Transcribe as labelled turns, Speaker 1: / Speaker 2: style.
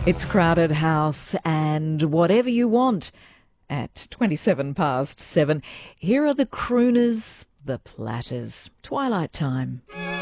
Speaker 1: It's Crowded House and Whatever You Want at 27 past 7. Here are the crooners, the Platters. Twilight Time.